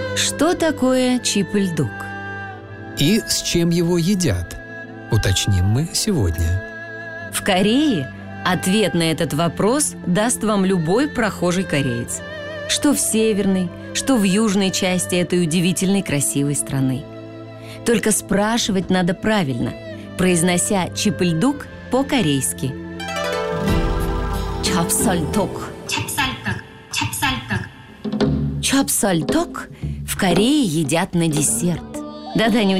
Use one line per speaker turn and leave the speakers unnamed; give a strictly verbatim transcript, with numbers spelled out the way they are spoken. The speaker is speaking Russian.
Что такое чипыльдук?
И с чем его едят? Уточним мы сегодня.
В Корее ответ на этот вопрос даст вам любой прохожий кореец. Что в северной, что в южной части этой удивительной красивой страны. Только спрашивать надо правильно, произнося чипыльдук по-корейски. Чапсальток.
찹쌀떡, 찹쌀떡.
Чапсальток в Корее едят на десерт. Да-да, не